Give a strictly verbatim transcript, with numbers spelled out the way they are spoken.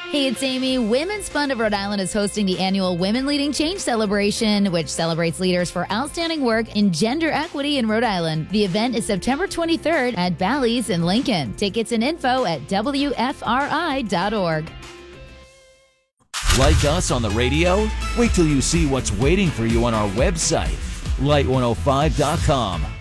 Hey, it's Amy. Women's Fund of Rhode Island is hosting the annual Women Leading Change celebration, which celebrates leaders for outstanding work in gender equity in Rhode Island. The event is September twenty-third at Bally's in Lincoln. Tickets and info at W F R I dot org. Like us on the radio? Wait till you see what's waiting for you on our website, light one oh five dot com.